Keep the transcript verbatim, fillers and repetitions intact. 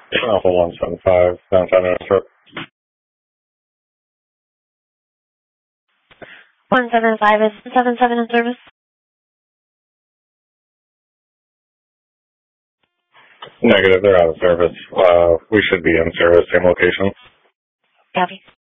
Alpha one seven five, downtown Northrop. one seven five is seven seven in service. Negative, they're out of service. Uh, we should be in service, same location. Copy.